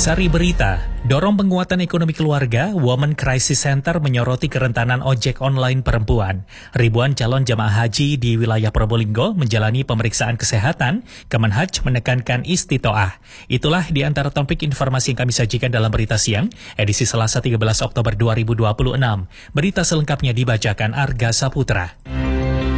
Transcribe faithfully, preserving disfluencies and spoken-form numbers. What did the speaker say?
Sari Berita, dorong penguatan ekonomi keluarga, Women Crisis Center menyoroti kerentanan ojek online perempuan. Ribuan calon jamaah haji di wilayah Probolinggo menjalani pemeriksaan kesehatan, Kemenhaj menekankan istitoah. Itulah di antara topik informasi yang kami sajikan dalam Berita Siang, edisi Selasa tiga belas Oktober dua ribu dua puluh enam. Berita selengkapnya dibacakan Arga Saputra.